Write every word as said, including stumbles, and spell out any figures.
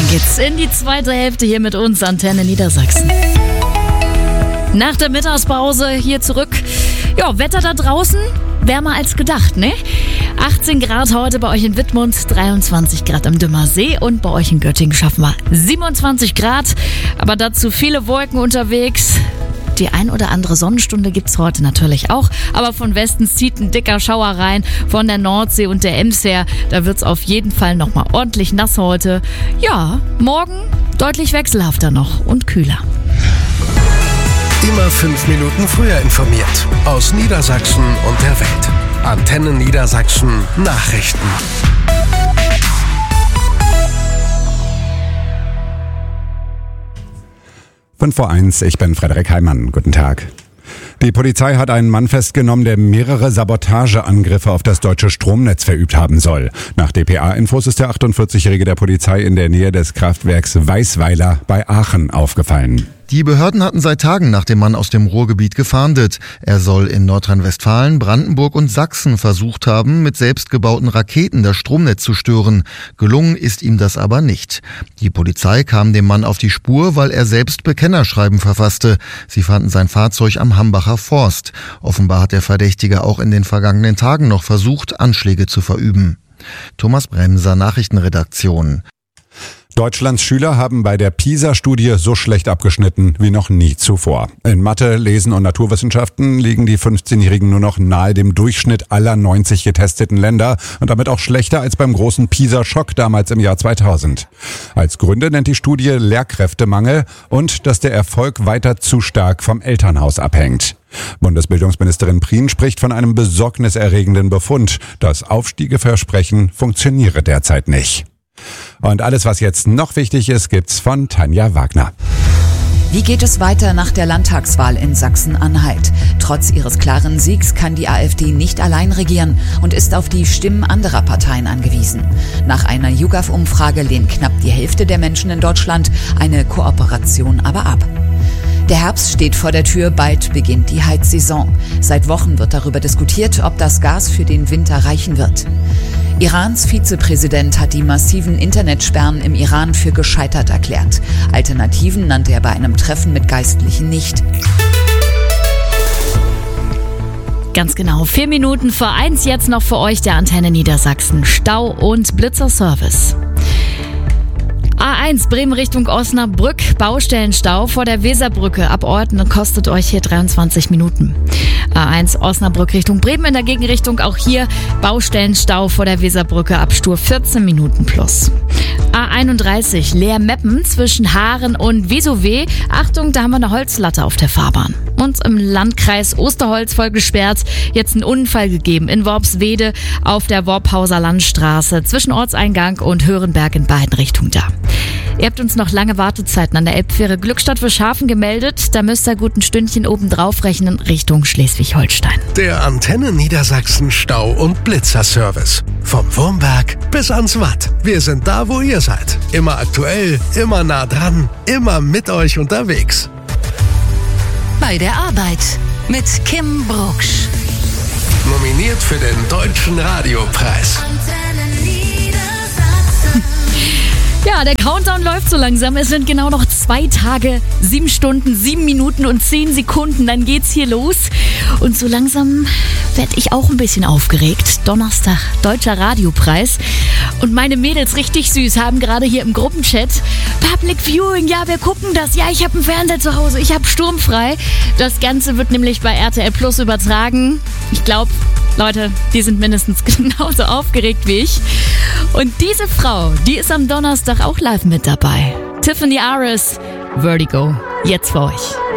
geht's in die zweite Hälfte hier mit uns, Antenne Niedersachsen. Nach der Mittagspause hier zurück. Ja, Wetter da draußen, wärmer als gedacht, ne? achtzehn Grad heute bei euch in Wittmund, dreiundzwanzig Grad am Dümmersee und bei euch in Göttingen schaffen wir siebenundzwanzig Grad. Aber dazu viele Wolken unterwegs. Die ein oder andere Sonnenstunde gibt's heute natürlich auch, aber von Westen zieht ein dicker Schauer rein, von der Nordsee und der Ems her. Da wird's auf jeden Fall nochmal ordentlich nass heute. Ja, morgen deutlich wechselhafter noch und kühler. Immer fünf Minuten früher informiert. Aus Niedersachsen und der Welt. Antenne Niedersachsen Nachrichten. fünf vor eins, ich bin Frederik Heimann. Guten Tag. Die Polizei hat einen Mann festgenommen, der mehrere Sabotageangriffe auf das deutsche Stromnetz verübt haben soll. Nach D P A-Infos ist der achtundvierzigjährige der Polizei in der Nähe des Kraftwerks Weißweiler bei Aachen aufgefallen. Die Behörden hatten seit Tagen nach dem Mann aus dem Ruhrgebiet gefahndet. Er soll in Nordrhein-Westfalen, Brandenburg und Sachsen versucht haben, mit selbstgebauten Raketen das Stromnetz zu stören. Gelungen ist ihm das aber nicht. Die Polizei kam dem Mann auf die Spur, weil er selbst Bekennerschreiben verfasste. Sie fanden sein Fahrzeug am Hambacher Forst. Offenbar hat der Verdächtige auch in den vergangenen Tagen noch versucht, Anschläge zu verüben. Thomas Bremser, Nachrichtenredaktion. Deutschlands Schüler haben bei der PISA-Studie so schlecht abgeschnitten wie noch nie zuvor. In Mathe, Lesen und Naturwissenschaften liegen die fünfzehnjährigen nur noch nahe dem Durchschnitt aller neunzig getesteten Länder und damit auch schlechter als beim großen PISA-Schock damals im Jahr zweitausend. Als Gründe nennt die Studie Lehrkräftemangel und dass der Erfolg weiter zu stark vom Elternhaus abhängt. Bundesbildungsministerin Prien spricht von einem besorgniserregenden Befund. Das Aufstiegeversprechen funktioniere derzeit nicht. Und alles, was jetzt noch wichtig ist, gibt's von Tanja Wagner. Wie geht es weiter nach der Landtagswahl in Sachsen-Anhalt? Trotz ihres klaren Siegs kann die AfD nicht allein regieren und ist auf die Stimmen anderer Parteien angewiesen. Nach einer YouGov-Umfrage lehnt knapp die Hälfte der Menschen in Deutschland eine Kooperation aber ab. Der Herbst steht vor der Tür, bald beginnt die Heizsaison. Seit Wochen wird darüber diskutiert, ob das Gas für den Winter reichen wird. Irans Vizepräsident hat die massiven Internetsperren im Iran für gescheitert erklärt. Alternativen nannte er bei einem Treffen mit Geistlichen nicht. Ganz genau, vier Minuten vor eins jetzt noch für euch der Antenne Niedersachsen Stau- und Blitzerservice. A eins Bremen Richtung Osnabrück, Baustellenstau vor der Weserbrücke ab Orten kostet euch hier dreiundzwanzig Minuten. A eins Osnabrück Richtung Bremen in der Gegenrichtung, auch hier Baustellenstau vor der Weserbrücke ab Stur vierzehn Minuten plus. A einunddreißig Leer-Meppen zwischen Haaren und Vesowe. Achtung, da haben wir eine Holzlatte auf der Fahrbahn. Und im Landkreis Osterholz voll gesperrt. Jetzt ein Unfall gegeben in Worpswede auf der Worphauser Landstraße zwischen Ortseingang und Hörenberg in beiden Richtungen da. Ihr habt uns noch lange Wartezeiten an der Elbfähre Glückstadt für Schafen gemeldet. Da müsst ihr gut ein Stündchen oben drauf rechnen Richtung Schleswig-Holstein. Der Antenne Niedersachsen Stau- und Blitzerservice. Vom Wurmberg bis ans Watt. Wir sind da, wo ihr seid. Immer aktuell, immer nah dran, immer mit euch unterwegs. Bei der Arbeit mit Kim Brucksch. Nominiert für den Deutschen Radiopreis. Ja, der Countdown läuft so langsam. Es sind genau noch zwei Tage, sieben Stunden, sieben Minuten und zehn Sekunden. Dann geht's hier los. Und so langsam werde ich auch ein bisschen aufgeregt. Donnerstag, Deutscher Radiopreis. Und meine Mädels, richtig süß, haben gerade hier im Gruppenchat Public Viewing. Ja, wir gucken das. Ja, ich habe einen Fernseher zu Hause. Ich habe sturmfrei. Das Ganze wird nämlich bei R T L Plus übertragen. Ich glaube, Leute, die sind mindestens genauso aufgeregt wie ich. Und diese Frau, die ist am Donnerstag auch live mit dabei. Tiffany Aris, Vertigo, jetzt für euch.